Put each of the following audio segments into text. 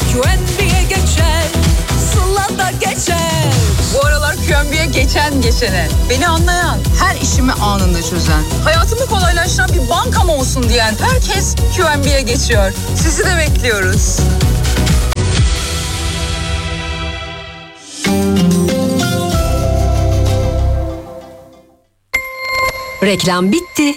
QNB'ye geçer, Sıla da geçer. Bu aralar QNB'ye geçene, beni anlayan, her işimi anında çözen, hayatımı kolaylaştıran bir bankam olsun diyen herkes QNB'ye geçiyor. Sizi de bekliyoruz. Reklam bitti.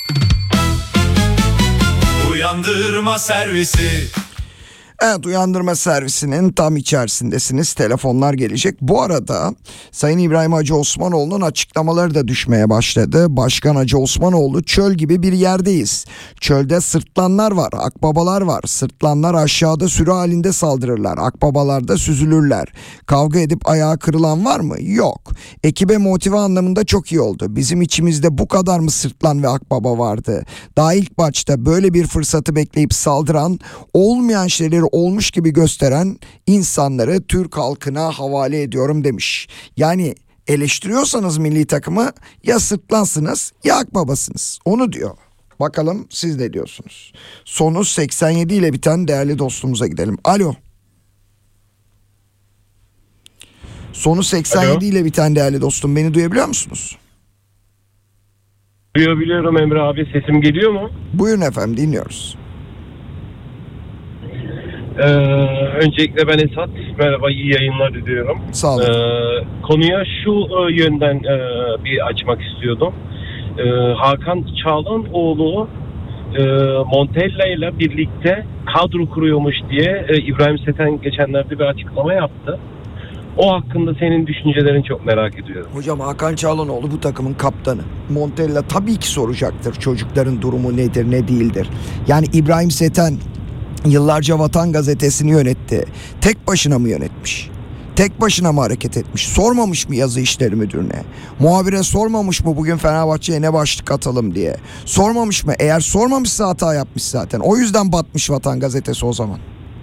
Uyandırma servisi. Evet, uyandırma servisinin tam içerisindesiniz. Telefonlar gelecek. Bu arada Sayın İbrahim Hacı Osmanoğlu'nun açıklamaları da düşmeye başladı. Başkan Hacı Osmanoğlu, çöl gibi bir yerdeyiz. Çölde sırtlanlar var, akbabalar var. Sırtlanlar aşağıda sürü halinde saldırırlar. Akbabalar da süzülürler. Kavga edip ayağı kırılan var mı? Yok. Ekibe motive anlamında çok iyi oldu. Bizim içimizde bu kadar mı sırtlan ve akbaba vardı? Daha ilk başta böyle bir fırsatı bekleyip saldıran, olmayan şeyleri olmuş gibi gösteren insanları Türk halkına havale ediyorum demiş. Yani eleştiriyorsanız milli takımı, ya sırtlansınız ya akbabasınız. Onu diyor. Bakalım siz ne diyorsunuz? Sonu 87 ile biten değerli dostumuza gidelim. Alo. Sonu 87 Alo. ile biten değerli dostum, beni duyabiliyor musunuz? Duyabiliyorum Emre abi, sesim geliyor mu? Buyurun efendim, dinliyoruz. Öncelikle ben Esat. Merhaba, iyi yayınlar diliyorum. Sağ olun. Konuya şu yönden bir açmak istiyordum. Hakan Çalhanoğlu Montella ile birlikte kadro kuruyormuş diye İbrahim Seten geçenlerde bir açıklama yaptı. O hakkında senin düşüncelerini çok merak ediyorum. Hocam, Hakan Çalhanoğlu bu takımın kaptanı. Montella tabii ki soracaktır çocukların durumu nedir ne değildir. Yani İbrahim Seten yıllarca Vatan Gazetesi'ni yönetti. Tek başına mı yönetmiş? Tek başına mı hareket etmiş? Sormamış mı yazı işleri müdürüne? Muhabire sormamış mı bugün Fenerbahçe'ye ne başlık atalım diye? Sormamış mı? Eğer sormamışsa hata yapmış zaten. O yüzden batmış Vatan Gazetesi o zaman.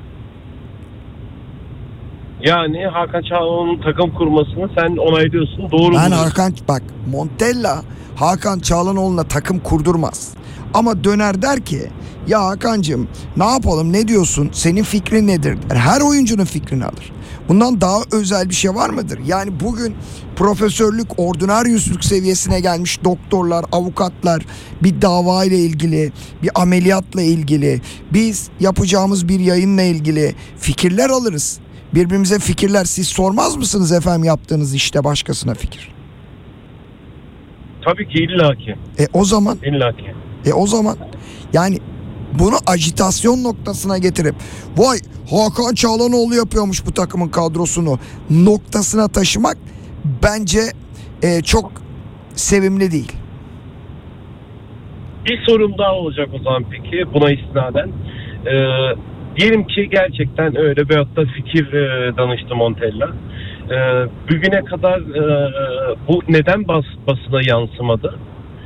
Yani Hakan Çalhanoğlu'nun takım kurmasını sen onaylıyorsun. Doğru mu? Bak, Montella Hakan Çalhanoğlu'na takım kurdurmaz. Ama döner der ki, ya Hakan'cığım ne yapalım, ne diyorsun, senin fikrin nedir der. Her oyuncunun fikrini alır. Bundan daha özel bir şey var mıdır? Yani bugün profesörlük, ordinaryüslük seviyesine gelmiş doktorlar, avukatlar bir dava ile ilgili, bir ameliyatla ilgili, biz yapacağımız bir yayınla ilgili fikirler alırız. Birbirimize fikirler, siz sormaz mısınız efendim yaptığınız işte başkasına fikir? Tabii ki, illaki. O zaman İllaki. o zaman yani bunu ajitasyon noktasına getirip vay Hakan Çalhanoğlu yapıyormuş bu takımın kadrosunu noktasına taşımak bence çok sevimli değil. Bir sorum daha olacak o zaman peki buna istinaden. Diyelim ki gerçekten öyle bir hatta fikir danıştı Montella. Bugüne kadar bu neden basına yansımadı?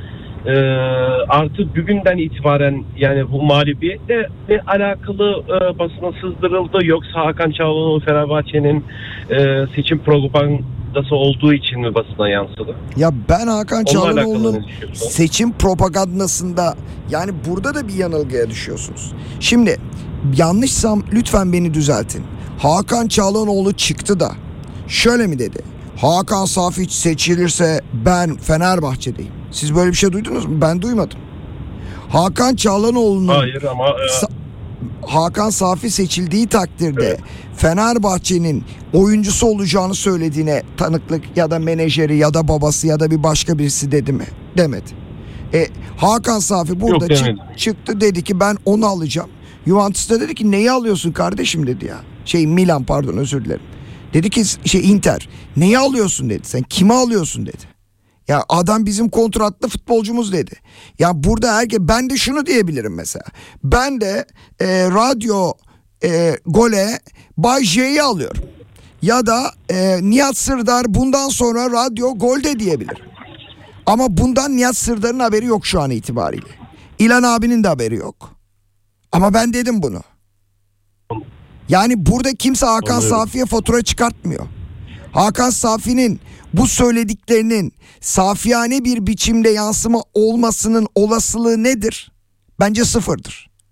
Artık bugünden itibaren yani bu mağlubiyetle ne alakalı basına sızdırıldı, yoksa Hakan Çalhanoğlu Fenerbahçe'nin seçim propagandası olduğu için mi basına yansıdı? Ya ben Hakan Çalhanoğlu'nun seçim propagandasında, yani burada da bir yanılgıya düşüyorsunuz. Şimdi yanlışsam lütfen beni düzeltin. Hakan Çalhanoğlu çıktı da şöyle mi dedi? Hakan Safiç seçilirse ben Fenerbahçe'deyim. Siz böyle bir şey duydunuz mu? Ben duymadım. Hakan Çalhanoğlu'nun Hayır ama Hakan Safi seçildiği takdirde evet, Fenerbahçe'nin oyuncusu olacağını söylediğine tanıklık ya da menajeri ya da babası ya da bir başka birisi dedi mi? Demedi. Hakan Safi burada çıktı, dedi ki ben onu alacağım. Juventus'ta dedi ki neyi alıyorsun kardeşim dedi ya. Milan, pardon, özür dilerim. Dedi ki Inter, neyi alıyorsun dedi. Sen kimi alıyorsun dedi. Ya adam bizim kontratlı futbolcumuz dedi. Ya burada ben de şunu diyebilirim mesela. Ben de radyo gole Bay J'yi alıyorum. Ya da Nihat Sırdar bundan sonra radyo golde diyebilir. Ama bundan Nihat Sırdar'ın haberi yok şu an itibariyle. İlhan abinin de haberi yok. Ama ben dedim bunu. Yani burada kimse Hakan Safi'ye fatura çıkartmıyor. Hakan Safi'nin bu söylediklerinin safiyane bir biçimde yansıma olmasının olasılığı nedir? Bence sıfırdır.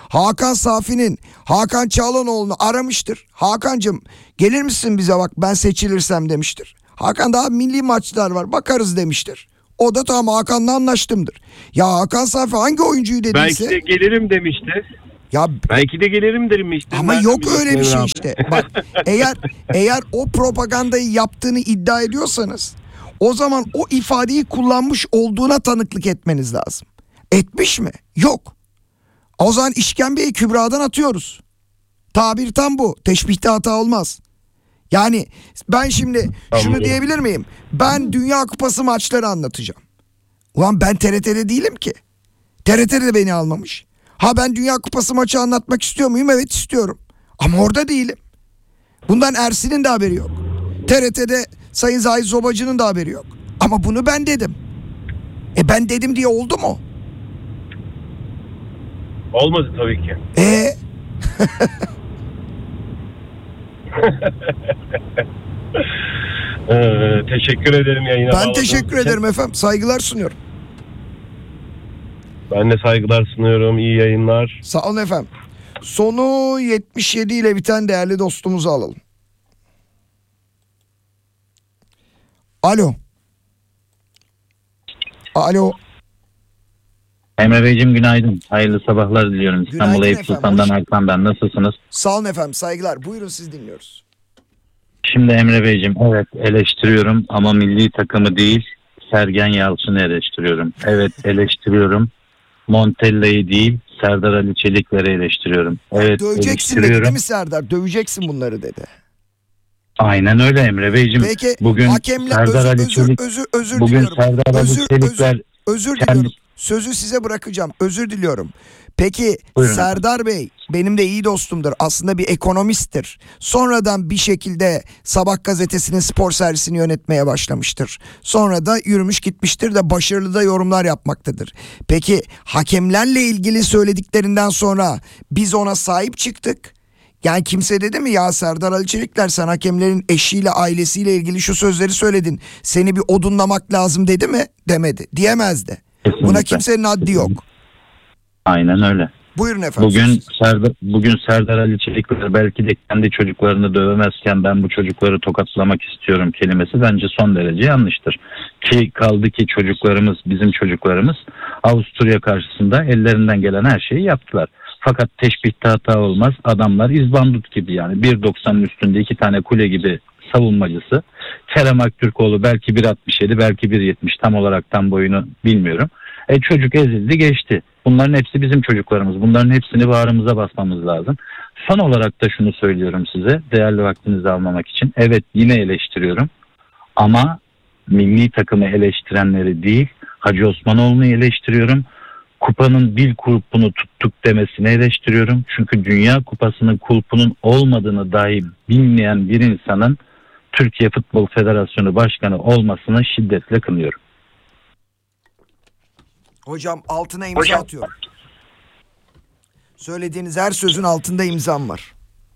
Hakan Safi'nin Hakan Çağlanoğlu'nu aramıştır. Hakan'cığım gelir misin bize, bak ben seçilirsem demiştir. Hakan daha milli maçlar var bakarız demiştir. O da tamam Hakan'la anlaştımdır. Ya Hakan Safi hangi oyuncuyu dediyse. Belki de gelirim demişti. Ya Belki de gelirim demişti. ama Ben yok de öyle bir şey bilmiyorum işte. Bak eğer o propagandayı yaptığını iddia ediyorsanız o zaman o ifadeyi kullanmış olduğuna tanıklık etmeniz lazım. Etmiş mi? Yok. O zaman işkembeyi kübradan atıyoruz. Tabir tam bu. Teşbihte hata olmaz. Yani ben şimdi şunu Anladım. diyebilir miyim? Ben Dünya Kupası maçları anlatacağım. Ulan ben TRT'de değilim ki. TRT'de de beni almamış. Ha ben Dünya Kupası maçı anlatmak istiyor muyum? Evet istiyorum. Ama orada değilim. Bundan Ersin'in de haberi yok. TRT'de Sayın Zahid Zobacı'nın da haberi yok. Ama bunu ben dedim. Ben dedim diye oldu mu? Olmadı tabii ki. Teşekkür ederim yayına Ben bağladığınız teşekkür için. ederim efendim. Saygılar sunuyorum. Ben de saygılar sunuyorum. İyi yayınlar. Sağ olun efendim. Sonu 77 ile biten değerli dostumuzu alalım. Alo. Alo. Emre Beyciğim günaydın. Hayırlı sabahlar diliyorum. İstanbul Günaydın Eyüp efendim, Sultan'dan hoş- Erkan ben. Nasılsınız? Sağ olun efendim. Saygılar. Buyurun siz dinliyoruz. Şimdi Emre Beyciğim evet eleştiriyorum ama milli takımı değil Sergen Yalçın'ı eleştiriyorum. Evet eleştiriyorum. Montella'yı değil Serdar Ali Çelikler'i eleştiriyorum. Evet Döveceksin dedi eleştiriyorum. değil mi Serdar? Döveceksin bunları dedi. Aynen öyle Emre Beyciğim. Peki Bugün hakemler Serdar Ali Çelik özür bugün diliyorum. Serdar Ali Çelikler Özür kendi- diliyorum. Sözü size bırakacağım. Özür diliyorum. Peki Buyurun. Serdar Bey benim de iyi dostumdur. Aslında bir ekonomisttir. Sonradan bir şekilde Sabah gazetesinin spor servisini yönetmeye başlamıştır. Sonra da yürümüş gitmiştir de başarılı da yorumlar yapmaktadır. Peki hakemlerle ilgili söylediklerinden sonra biz ona sahip çıktık. Yani kimse dedi mi ya Serdar Ali Çelikler sen hakemlerin eşiyle ailesiyle ilgili şu sözleri söyledin. Seni bir odunlamak lazım dedi mi? Demedi. Diyemezdi. Kesinlikle. Buna kimsenin haddi yok. Aynen öyle. Buyurun efendim. Bugün Serdar Ali Çelikler belki de kendi çocuklarını dövemezken ben bu çocukları tokatlamak istiyorum kelimesi bence son derece yanlıştır. Ki kaldı ki çocuklarımız bizim çocuklarımız Avusturya karşısında ellerinden gelen her şeyi yaptılar. Fakat teşbihte hata olmaz. Adamlar İzbandut gibi yani 1.90'ın üstünde 2 tane kule gibi savunmacısı. Kerem Aktürkoğlu belki 1.67 belki 1.70 tam olarak tam boyunu bilmiyorum. Çocuk ezildi geçti. Bunların hepsi bizim çocuklarımız. Bunların hepsini bağrımıza basmamız lazım. Son olarak da şunu söylüyorum size. Değerli vaktinizi almamak için. Evet yine eleştiriyorum. Ama milli takımı eleştirenleri değil Hacı Osmanoğlu'nu eleştiriyorum. Kupanın bil kulpunu tuttuk demesini eleştiriyorum. Çünkü Dünya Kupası'nın kulpunun olmadığını dahi bilmeyen bir insanın Türkiye Futbol Federasyonu Başkanı olmasını şiddetle kınıyorum. Hocam altına imza atıyorum. Söylediğiniz her sözün altında imzam var.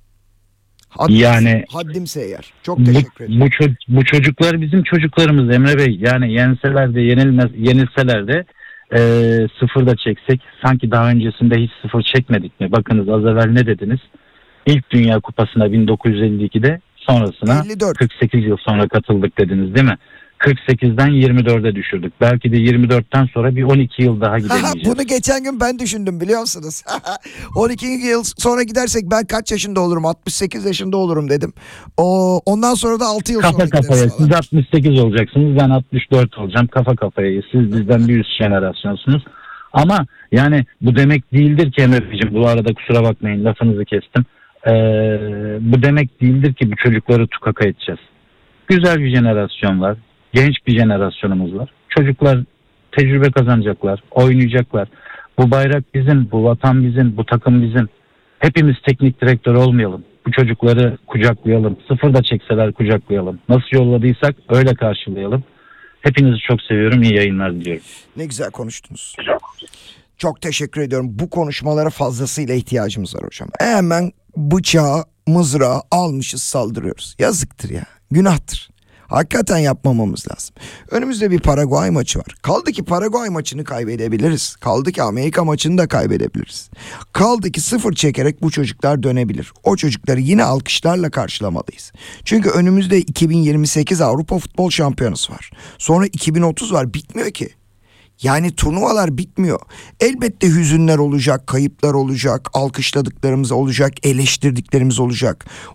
Haddimse eğer. Çok teşekkür ederim. Bu çocuklar bizim çocuklarımız Emre Bey. Yani yenseler de yenilseler de sıfır da çeksek sanki daha öncesinde hiç sıfır çekmedik mi? Bakınız az evvel ne dediniz? İlk Dünya Kupası'na 1952'de sonrasına 54. 48 yıl sonra katıldık dediniz değil mi? 48'den 24'e düşürdük. Belki de 24'ten sonra bir 12 yıl daha gidemeyeceğiz. Bunu geçen gün ben düşündüm biliyor musunuz? 12 yıl sonra gidersek ben kaç yaşında olurum? 68 yaşında olurum dedim. Ondan sonra da 6 yıl sonra Kafa gideriz kafaya. falan. Siz 68 olacaksınız. Ben 64 olacağım. Kafa kafaya. Siz bizden bir üst jenerasyonsunuz. Ama yani bu demek değildir ki Emre Beyciğim. Bu arada kusura bakmayın lafınızı kestim. Bu demek değildir ki bu çocukları tukaka edeceğiz. Güzel bir jenerasyon var. Genç bir jenerasyonumuz var. Çocuklar tecrübe kazanacaklar, oynayacaklar. Bu bayrak bizim, bu vatan bizim, bu takım bizim. Hepimiz teknik direktör olmayalım. Bu çocukları kucaklayalım. Sıfır da çekseler kucaklayalım. Nasıl yolladıysak öyle karşılayalım. Hepinizi çok seviyorum. İyi yayınlar diliyorum. Ne güzel konuştunuz. Çok teşekkür ediyorum. Bu konuşmalara fazlasıyla ihtiyacımız var hocam. Hemen bıçağı, mızrağı almışız saldırıyoruz. Yazıktır ya. Günahtır. Hakikaten yapmamamız lazım. Önümüzde bir Paraguay maçı var. Kaldı ki Paraguay maçını kaybedebiliriz. Kaldı ki Amerika maçını da kaybedebiliriz. Kaldı ki 0 çekerek bu çocuklar dönebilir. O çocukları yine alkışlarla karşılamalıyız. Çünkü önümüzde 2028 Avrupa Futbol Şampiyonası var. Sonra 2030 var. Bitmiyor ki. Yani turnuvalar bitmiyor. Elbette hüzünler olacak, kayıplar olacak, alkışladıklarımız olacak, eleştirdiklerimiz olacak.